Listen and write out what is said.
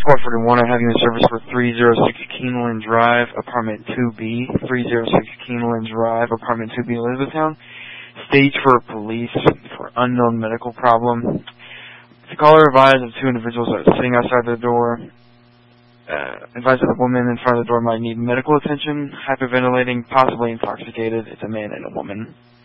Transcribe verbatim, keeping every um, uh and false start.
Squad forty-one, I have you in service for three oh six Keeneland Drive, apartment two B, three oh six Keeneland Drive, apartment two B, Elizabethtown. Stage for police for unknown medical problem. The caller advised of two individuals that are sitting outside the door. Uh, advised that the woman in front of the door might need medical attention, hyperventilating, possibly intoxicated. It's a man and a woman.